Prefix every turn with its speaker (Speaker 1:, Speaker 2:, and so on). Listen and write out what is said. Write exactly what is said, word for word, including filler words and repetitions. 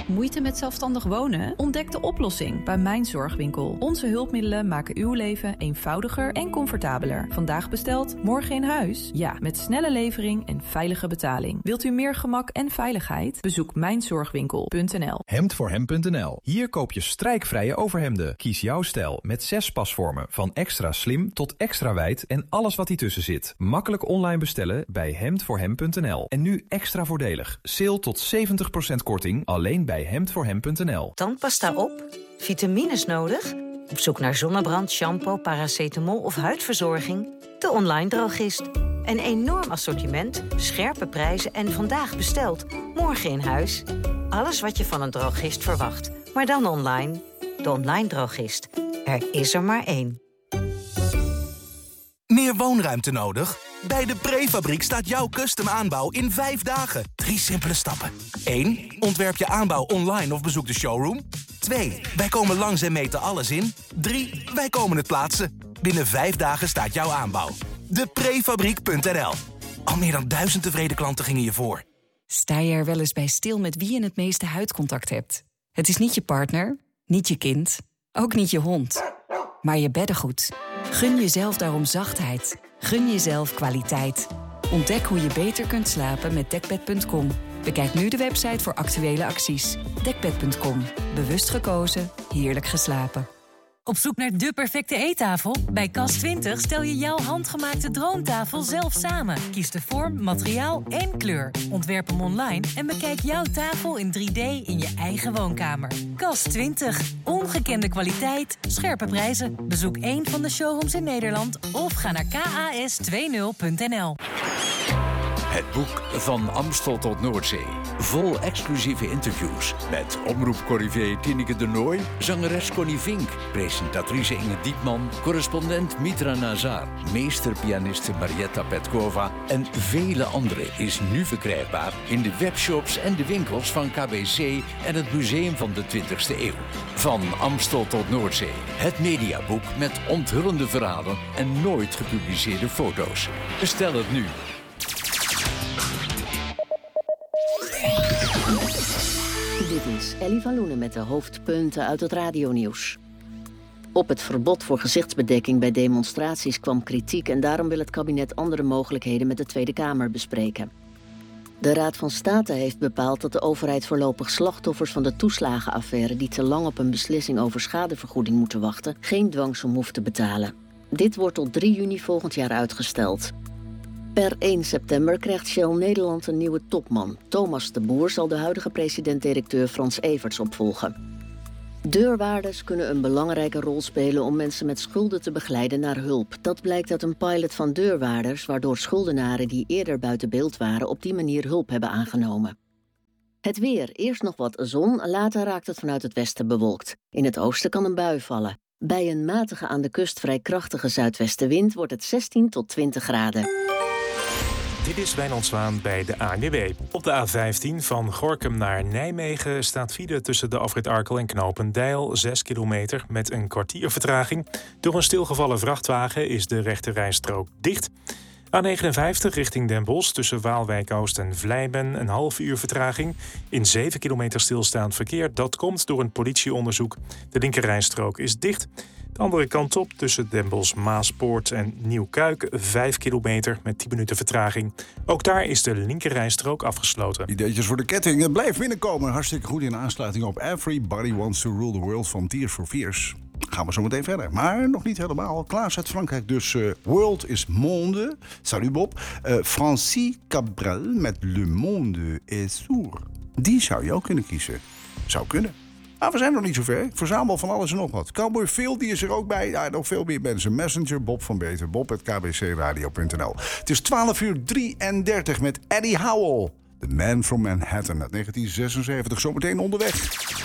Speaker 1: Moeite met zelfstandig wonen? Ontdek de oplossing bij Mijn Zorgwinkel. Onze hulpmiddelen maken uw leven eenvoudiger en comfortabeler. Vandaag besteld, morgen in huis? Ja, met snelle levering en veilige betaling. Wilt u meer gemak en veiligheid? Bezoek mijn zorgwinkel punt n l.
Speaker 2: hemd voor hem punt n l. Hier koop je strijkvrije overhemden. Kies jouw stijl met zes pasvormen. Van extra slim tot extra wijd en alles wat ertussen zit. Makkelijk online bestellen bij hemd voor hem punt n l. En nu extra voordelig. Sale tot zeventig procent korting alleen bij hemd voor hem punt n l.
Speaker 3: Tandpasta op? Vitamines nodig? Op zoek naar zonnebrand, shampoo, paracetamol of huidverzorging? De Online Drogist. Een enorm assortiment, scherpe prijzen en vandaag besteld. Morgen in huis. Alles wat je van een drogist verwacht. Maar dan online. De Online Drogist. Er is er maar één.
Speaker 4: Meer woonruimte nodig? Bij de Prefabriek staat jouw custom aanbouw in vijf dagen. Drie simpele stappen. één. Ontwerp je aanbouw online of bezoek de showroom. twee. Wij komen langs en meten alles in. drie. Wij komen het plaatsen. Binnen vijf dagen staat jouw aanbouw. de prefabriek punt n l. Al meer dan duizend tevreden klanten gingen je voor.
Speaker 5: Sta je er wel eens bij stil met wie je het meeste huidcontact hebt? Het is niet je partner, niet je kind, ook niet je hond, maar je beddengoed. Gun jezelf daarom zachtheid. Gun jezelf kwaliteit. Ontdek hoe je beter kunt slapen met dekbed punt com. Bekijk nu de website voor actuele acties. dekbed punt com. Bewust gekozen, heerlijk geslapen.
Speaker 6: Op zoek naar de perfecte eettafel? Bij Cas twintig stel je jouw handgemaakte droomtafel zelf samen. Kies de vorm, materiaal en kleur. Ontwerp hem online en bekijk jouw tafel in drie D in je eigen woonkamer. Cas twintig. Ongekende kwaliteit, scherpe prijzen. Bezoek één van de showrooms in Nederland of ga naar k a s twintig punt n l.
Speaker 7: Het boek Van Amstel tot Noordzee. Vol exclusieve interviews met omroepcorrivé Tineke de Nooy, zangeres Connie Vink, presentatrice Inge Diepman, correspondent Mitra Nazar, meesterpianiste Marietta Petkova en vele anderen is nu verkrijgbaar in de webshops en de winkels van K B C en het Museum van de twintigste eeuw. Van Amstel tot Noordzee. Het mediaboek met onthullende verhalen en nooit gepubliceerde foto's. Bestel het nu.
Speaker 8: Dit is Ellie van Loenen met de hoofdpunten uit het radionieuws. Op het verbod voor gezichtsbedekking bij demonstraties kwam kritiek en daarom wil het kabinet andere mogelijkheden met de Tweede Kamer bespreken. De Raad van State heeft bepaald dat de overheid voorlopig slachtoffers van de toeslagenaffaire die te lang op een beslissing over schadevergoeding moeten wachten, geen dwangsom hoeft te betalen. Dit wordt tot drie juni volgend jaar uitgesteld. Per één september krijgt Shell Nederland een nieuwe topman. Thomas de Boer zal de huidige president-directeur Frans Everts opvolgen. Deurwaarders kunnen een belangrijke rol spelen om mensen met schulden te begeleiden naar hulp. Dat blijkt uit een pilot van deurwaarders, waardoor schuldenaren die eerder buiten beeld waren op die manier hulp hebben aangenomen. Het weer. Eerst nog wat zon, later raakt het vanuit het westen bewolkt. In het oosten kan een bui vallen. Bij een matige aan de kust vrij krachtige zuidwestenwind wordt het zestien tot twintig graden.
Speaker 9: Dit is Wijnand Zwaan bij de A N W B. Op de A vijftien van Gorinchem naar Nijmegen staat file tussen de afrit Arkel en Knopendijl, zes kilometer met een kwartier vertraging. Door een stilgevallen vrachtwagen is de rechte rijstrook dicht. A negenenvijftig richting Den Bosch tussen Waalwijk-Oost en Vlijmen een half uur vertraging. In zeven kilometer stilstaand verkeer. Dat komt door een politieonderzoek. De linkerrijstrook is dicht. De andere kant op tussen Den Bosch, Maaspoort en Nieuwkuik vijf kilometer met tien minuten vertraging. Ook daar is de linkerrijstrook afgesloten.
Speaker 10: Ideetjes voor de ketting. Blijf binnenkomen. Hartstikke goed in aansluiting op Everybody Wants to Rule the World van Tears for Fears. Gaan we zo meteen verder. Maar nog niet helemaal. Klaas uit Frankrijk. Dus uh, World is Monde. Salut Bob. Uh, Francis Cabrel met Le Monde est sourd. Die zou je ook kunnen kiezen. Zou kunnen. Maar we zijn nog niet zover. Ik verzamel van alles en nog wat. Cowboy Phil, die is er ook bij. Ja, nog veel meer mensen. Messenger, Bob van Beter. Bob at k b c radio punt n l. Het is twaalf uur drieëndertig met Eddie Howell. The Man from Manhattan uit negentien zesenzeventig. Zometeen onderweg.